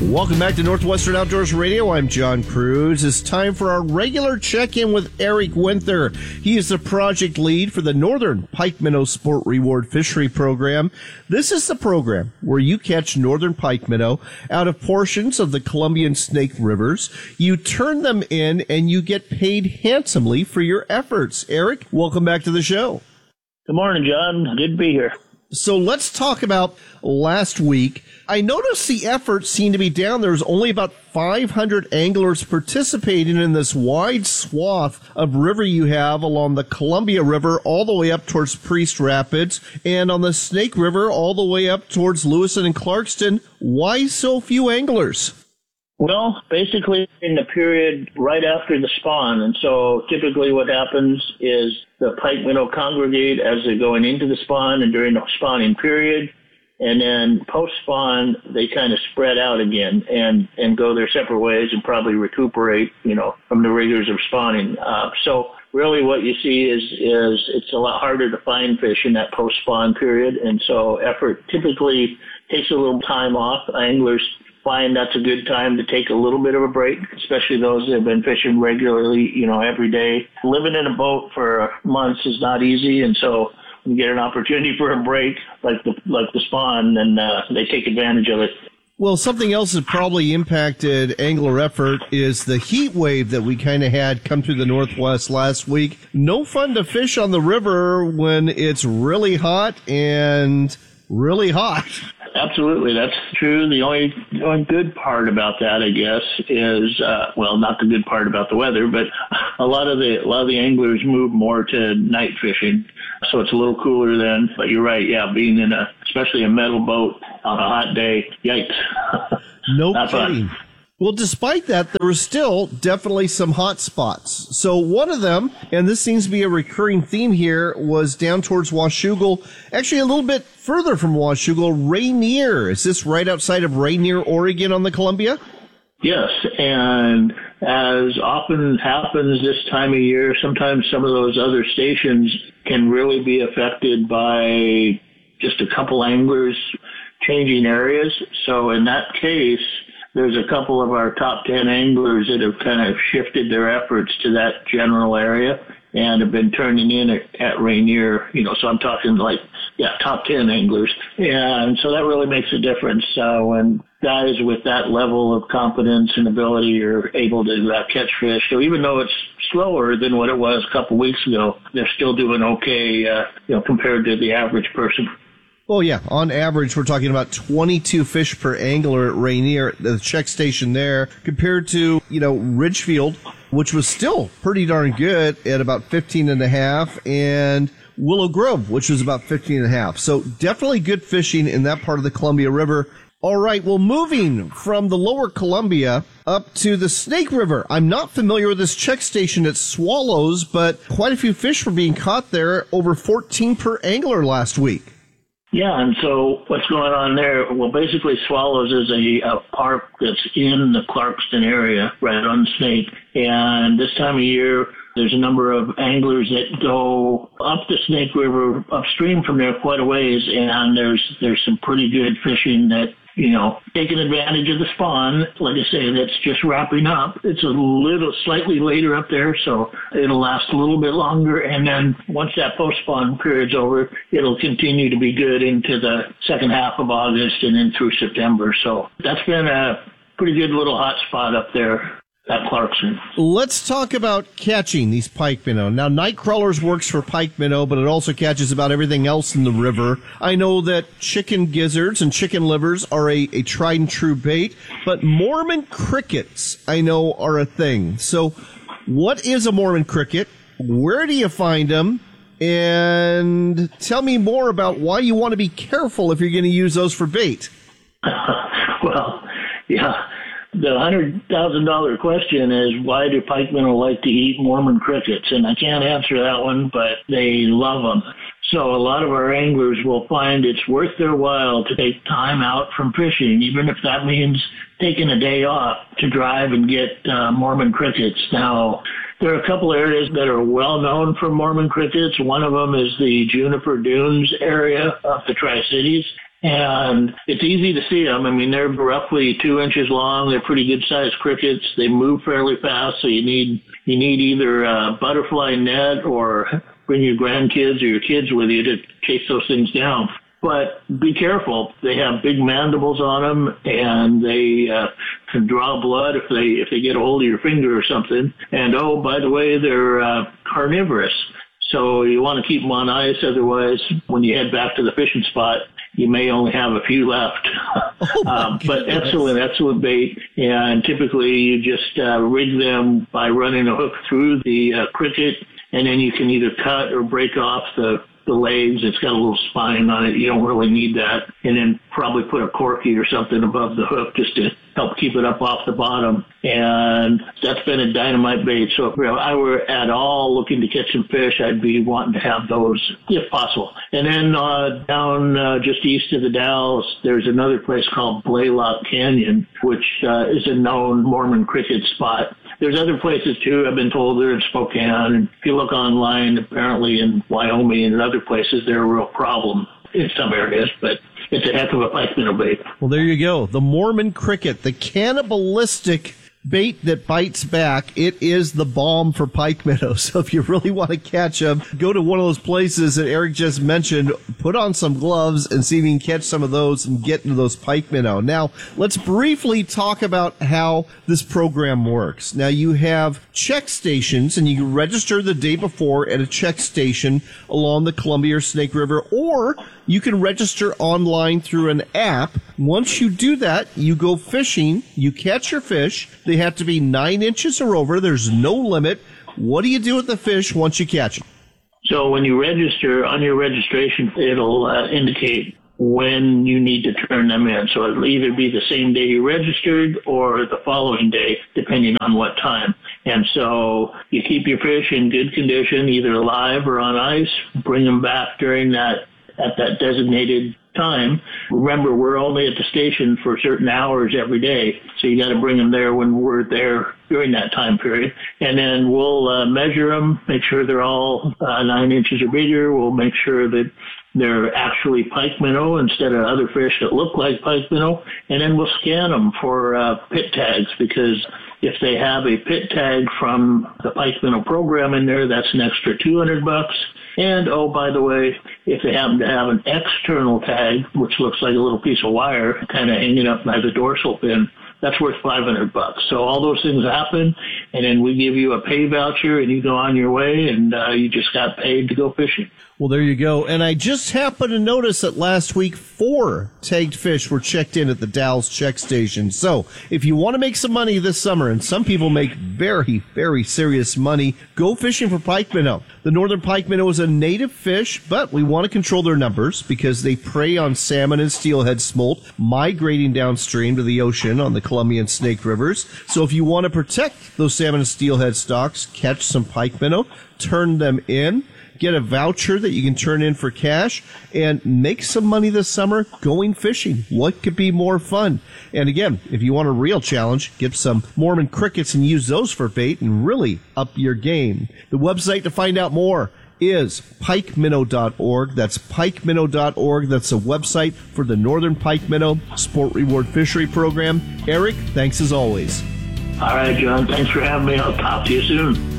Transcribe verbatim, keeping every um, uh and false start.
Welcome back to Northwestern Outdoors Radio. I'm John Cruz. It's time for our regular check-in with Eric Winther. He is the project lead for the Northern Pike Minnow Sport Reward Fishery Program. This is the program where you catch northern pike minnow out of portions of the Columbia and Snake Rivers. You turn them in and you get paid handsomely for your efforts. Eric, welcome back to the show. Good morning, John. Good to be here. So let's talk about last week. I noticed the efforts seemed to be down. There was only about five hundred anglers participating in this wide swath of river you have along the Columbia River all the way up towards Priest Rapids and on the Snake River all the way up towards Lewiston and Clarkston. Why so few anglers? Well, basically in the period right after the spawn. And so typically what happens is the pike minnow congregate as they're going into the spawn and during the spawning period. And then post-spawn, they kind of spread out again and, and go their separate ways and probably recuperate, you know, from the rigors of spawning. Uh, so really what you see is, is it's a lot harder to find fish in that post-spawn period. And so effort typically takes a little time off. Anglers find that's a good time to take a little bit of a break, especially those that have been fishing regularly, you know, every day. Living in a boat for months is not easy, and so when you get an opportunity for a break, like the like the spawn, then uh, they take advantage of it. Well, something else that probably impacted angler effort is the heat wave that we kind of had come through the Northwest last week. No fun to fish on the river when it's really hot and really hot. Absolutely, that's true. The only, the only good part about that, I guess, is uh, well, not the good part about the weather, but a lot of the a lot of the anglers move more to night fishing, so it's a little cooler then. But you're right, yeah, being in a especially a metal boat on a hot day, yikes. No Not kidding. fun. Well, despite that, there were still definitely some hot spots. So one of them, and this seems to be a recurring theme here, was down towards Washougal, actually a little bit further from Washougal, Rainier. Is this right outside of Rainier, Oregon on the Columbia? Yes, and as often happens this time of year, sometimes some of those other stations can really be affected by just a couple anglers changing areas. So in that case, there's a couple of our top ten anglers that have kind of shifted their efforts to that general area and have been turning in at, at Rainier, you know, so I'm talking like, yeah, top ten anglers. And so that really makes a difference uh, when guys with that level of confidence and ability are able to uh, catch fish. So even though it's slower than what it was a couple weeks ago, they're still doing okay, uh, you know, compared to the average person. Oh, yeah. On average, we're talking about twenty-two fish per angler at Rainier, the check station there, compared to, you know, Ridgefield, which was still pretty darn good at about fifteen and a half, and Willow Grove, which was about fifteen and a half. So definitely good fishing in that part of the Columbia River. All right, well, moving from the lower Columbia up to the Snake River. I'm not familiar with this check station at Swallows, but quite a few fish were being caught there, over fourteen per angler last week. Yeah, and so what's going on there? Well, basically Swallows is a, a park that's in the Clarkston area, right on the Snake. And this time of year, there's a number of anglers that go up the Snake River, upstream from there quite a ways, and there's there's some pretty good fishing that, you know, taking advantage of the spawn. Like I say, that's just wrapping up. It's a little slightly later up there, so it'll last a little bit longer. And then once that post-spawn period's over, it'll continue to be good into the second half of August and then through September. So that's been a pretty good little hot spot up there at Clarkston. Let's talk about catching these pike minnow. Now, night crawlers works for pike minnow, but it also catches about everything else in the river. I know that chicken gizzards and chicken livers are a, a tried and true bait, but Mormon crickets, I know, are a thing. So what is a Mormon cricket? Where do you find them? And tell me more about why you want to be careful if you're going to use those for bait. Well, yeah. The one hundred thousand dollars question is, why do pike minnow like to eat Mormon crickets? And I can't answer that one, but they love them. So a lot of our anglers will find it's worth their while to take time out from fishing, even if that means taking a day off to drive and get uh, Mormon crickets. Now, there are a couple areas that are well known for Mormon crickets. One of them is the Juniper Dunes area of the Tri-Cities. And it's easy to see them. I mean, they're roughly two inches long. They're pretty good-sized crickets. They move fairly fast, so you need you need either a butterfly net or bring your grandkids or your kids with you to chase those things down. But be careful. They have big mandibles on them, and they uh, can draw blood if they if they get a hold of your finger or something. And, oh, by the way, they're uh, carnivorous. So you want to keep them on ice. Otherwise, when you head back to the fishing spot, you may only have a few left. Oh um, but excellent, excellent bait. And typically you just uh, rig them by running a hook through the uh, cricket, and then you can either cut or break off the the legs. It's got a little spine on it. You don't really need that. And then probably put a corky or something above the hook just to help keep it up off the bottom. And that's been a dynamite bait. So if I were at all looking to catch some fish, I'd be wanting to have those if possible. And then uh, down uh, just east of the Dalles, there's another place called Blaylock Canyon, which uh, is a known Mormon cricket spot. There's other places, too. I've been told they're in Spokane. And if you look online, apparently in Wyoming and other places, they're a real problem in some areas. But it's a heck of a pike minnow bait. Well, there you go. The Mormon cricket, the cannibalistic bait that bites back. It is the balm for pike minnows. So if you really want to catch them, go to one of those places that Eric just mentioned, put on some gloves and see if you can catch some of those and get into those pike minnow. Now, let's briefly talk about how this program works. Now, you have check stations, and you can register the day before at a check station along the Columbia or Snake River, or you can register online through an app. Once you do that, you go fishing, you catch your fish. They have to be nine inches or over. There's no limit. What do you do with the fish once you catch them? So when you register, on your registration, it'll uh, indicate when you need to turn them in. So it'll either be the same day you registered or the following day, depending on what time. And so you keep your fish in good condition, either live or on ice, bring them back during that at that designated time. Remember, we're only at the station for certain hours every day, so you got to bring them there when we're there during that time period. And then we'll uh, measure them, make sure they're all uh, nine inches or bigger. We'll make sure that they're actually pike minnow instead of other fish that look like pike minnow. And then we'll scan them for uh, pit tags, because if they have a pit tag from the pike minnow program in there, that's an extra two hundred bucks. And, oh, by the way, if they happen to have an external tag, which looks like a little piece of wire kind of hanging up by the dorsal fin, that's worth five hundred bucks. So all those things happen, and then we give you a pay voucher, and you go on your way, and uh, you just got paid to go fishing. Well, there you go. And I just happened to notice that last week, four tagged fish were checked in at the Dalles check station. So if you want to make some money this summer, and some people make very, very serious money, go fishing for pike minnow. The northern pike minnow is a native fish, but we want to control their numbers because they prey on salmon and steelhead smolt migrating downstream to the ocean on the Columbia and Snake Rivers. So if you want to protect those salmon and steelhead stocks, catch some pike minnow, turn them in, get a voucher that you can turn in for cash, and make some money this summer going fishing. What could be more fun? And again, if you want a real challenge, get some Mormon crickets and use those for bait and really up your game. The website to find out more is pike minnow dot org. That's pike minnow dot org. That's a website for the Northern Pike Minnow Sport Reward Fishery Program. Eric, thanks as always. All right, John. Thanks for having me. I'll talk to you soon.